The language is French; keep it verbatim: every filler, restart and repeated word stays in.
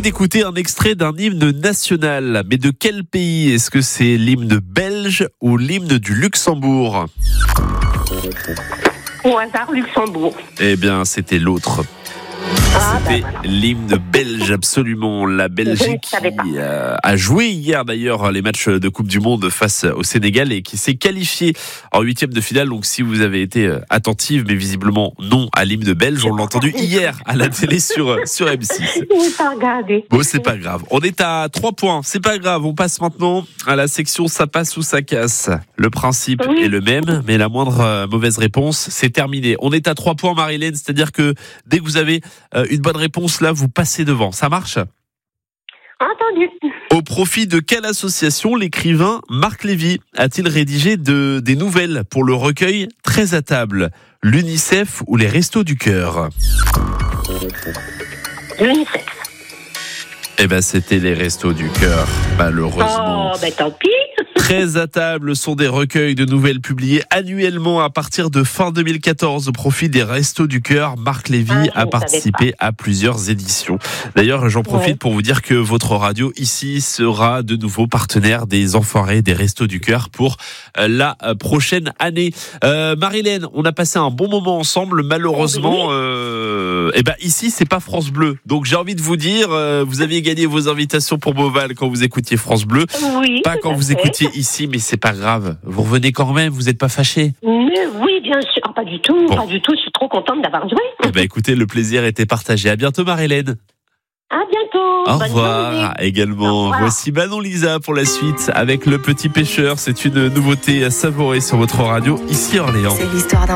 d'écouter un extrait d'un hymne national. Mais de quel pays? Est-ce que c'est l'hymne belge ou l'hymne du Luxembourg? Au hasard, Luxembourg. Eh bien, c'était l'autre. Ah, C'était bah, voilà. l'hymne belge, absolument. La Belgique Je ne savais pas. qui euh, a joué hier d'ailleurs les matchs de Coupe du Monde face au Sénégal et qui s'est qualifié en huitième de finale. Donc si vous avez été euh, attentive, mais visiblement non à l'hymne belge, on l'a entendu hier à la télé sur, sur M six. Je n'ai pas regardé. Bon, c'est pas grave. On est à trois points. C'est pas grave. On passe maintenant à la section ça passe ou ça casse. Le principe Oui. est le même, mais la moindre euh, mauvaise réponse, c'est terminé. On est à trois points, Marie-Hélène. C'est-à-dire que dès que vous avez euh, une bonne réponse, là, vous passez devant. Ça marche? Entendu. Au profit de quelle association l'écrivain Marc Lévy a-t-il rédigé de, des nouvelles pour le recueil Très à table? L'UNICEF ou les Restos du Cœur? L'UNICEF. Eh ben, c'était les Restos du Cœur, malheureusement. Oh, ben tant pis. Très à table sont des recueils de nouvelles publiés annuellement à partir de fin deux mille quatorze au profit des Restos du Cœur. Marc Lévy Ah, je a ne participé à plusieurs éditions. D'ailleurs, j'en profite Ouais. pour vous dire que votre radio ici sera de nouveau partenaire des Enfoirés des Restos du Cœur pour euh, la euh, prochaine année. Euh, Marie-Hélène, on a passé un bon moment ensemble. Malheureusement, Oui. euh, eh ben ici c'est pas France Bleu. Donc j'ai envie de vous dire, euh, vous aviez gagné vos invitations pour Beauval quand vous écoutiez France Bleu. Oui. Pas tout quand à vous fait. écoutiez ici, mais c'est pas grave. Vous revenez quand même, vous n'êtes pas fâchés. Mais oui, bien sûr. Ah, pas du tout, Bon. pas du tout. Je suis trop contente d'avoir joué. Eh ben, écoutez, le plaisir était partagé. À bientôt, Marie-Hélène. À bientôt. Au Bonne revoir. journée. Également, Au revoir. voici Manon Lisa pour la suite avec Le Petit Pêcheur. C'est une nouveauté à savourer sur votre radio ici à Orléans. C'est l'histoire d'un